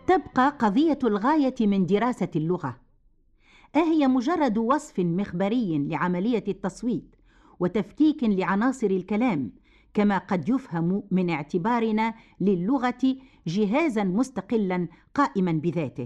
تبقى قضية الغاية من دراسة اللغة، أهي مجرد وصف مخبري لعملية التصويت وتفكيك لعناصر الكلام، كما قد يفهم من اعتبارنا للغة جهازا مستقلا قائما بذاته.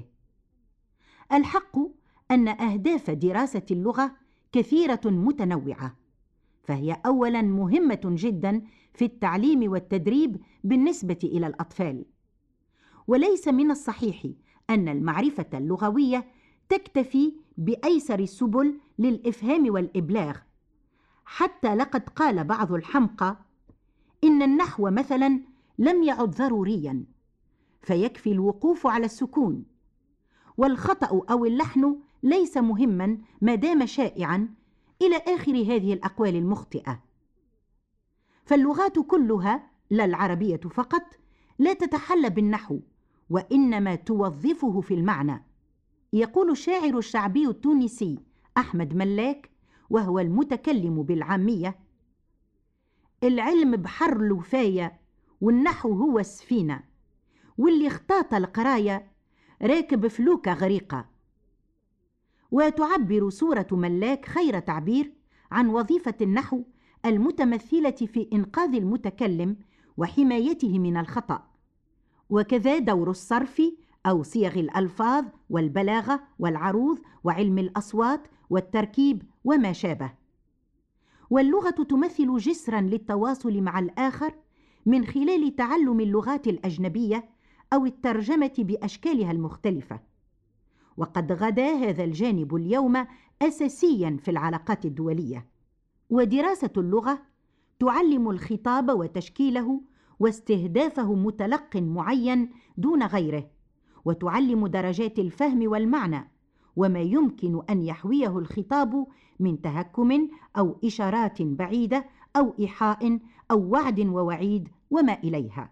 الحق أن أهداف دراسة اللغة كثيرة متنوعة، فهي أولا مهمة جدا في التعليم والتدريب بالنسبة إلى الأطفال، وليس من الصحيح أن المعرفة اللغوية تكتفي بأيسر السبل للإفهام والإبلاغ، حتى لقد قال بعض الحمقى إن النحو مثلا لم يعد ضروريا، فيكفي الوقوف على السكون، والخطأ أو اللحن ليس مهما ما دام شائعا، إلى آخر هذه الأقوال المخطئة. فاللغات كلها، لا العربية فقط، لا تتحلى بالنحو، وإنما توظفه في المعنى. يقول الشاعر الشعبي التونسي أحمد ملاك، وهو المتكلم بالعامية: العلم بحر لوفاية، والنحو هو السفينة، واللي اختاط القراية راكب فلوكة غريقة. وتعبر صورة ملاك خير تعبير عن وظيفة النحو المتمثلة في إنقاذ المتكلم وحمايته من الخطأ، وكذا دور الصرف أو صيغ الألفاظ والبلاغة والعروض وعلم الأصوات والتركيب وما شابه. واللغة تمثل جسرا للتواصل مع الآخر من خلال تعلم اللغات الأجنبية أو الترجمة بأشكالها المختلفة، وقد غدا هذا الجانب اليوم أساسيا في العلاقات الدولية. ودراسة اللغة تعلم الخطاب وتشكيله واستهدافه متلق معين دون غيره، وتعلم درجات الفهم والمعنى وما يمكن أن يحويه الخطاب من تهكم أو إشارات بعيدة أو إيحاء أو وعد ووعيد وما إليها.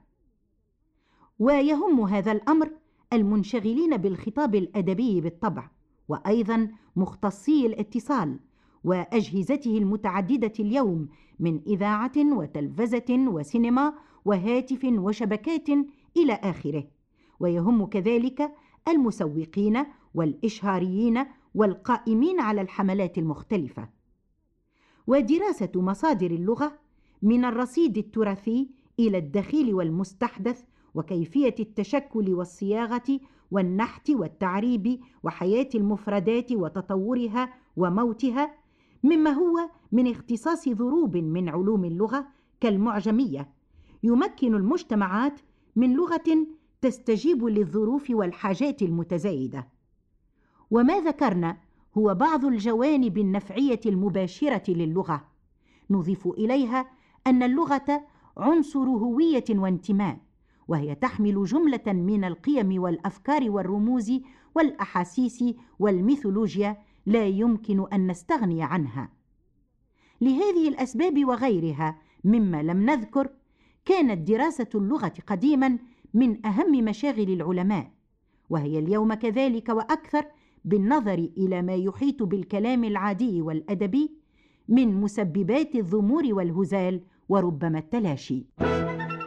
ويهم هذا الأمر المنشغلين بالخطاب الأدبي بالطبع، وأيضا مختصي الاتصال وأجهزته المتعددة اليوم من إذاعة وتلفزة وسينما وهاتف وشبكات إلى آخره. ويهم كذلك المسوقين والإشهاريين والقائمين على الحملات المختلفة. ودراسة مصادر اللغة من الرصيد التراثي إلى الدخيل والمستحدث، وكيفية التشكل والصياغة والنحت والتعريب وحياة المفردات وتطورها وموتها، مما هو من اختصاص ضروب من علوم اللغة كالمعجمية، يمكن المجتمعات من لغة تستجيب للظروف والحاجات المتزايدة. وما ذكرنا هو بعض الجوانب النفعية المباشرة للغة. نضيف إليها أن اللغة عنصر هوية وانتماء، وهي تحمل جملة من القيم والأفكار والرموز والأحاسيس والميثولوجيا لا يمكن أن نستغني عنها. لهذه الأسباب وغيرها مما لم نذكر، كانت دراسة اللغة قديما من أهم مشاغل العلماء، وهي اليوم كذلك وأكثر، بالنظر إلى ما يحيط بالكلام العادي والأدبي من مسببات الضمور والهزال وربما التلاشي.